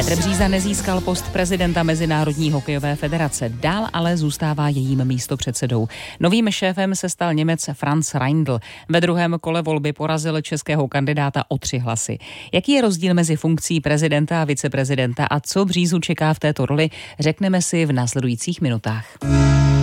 Petr Bříza nezískal post prezidenta Mezinárodní hokejové federace, dál ale zůstává jejím místopředsedou. Novým šéfem se stal Němec Franz Reindl. Ve druhém kole volby porazil českého kandidáta o 3 hlasy. Jaký je rozdíl mezi funkcí prezidenta a viceprezidenta a co Břízu čeká v této roli, řekneme si v následujících minutách.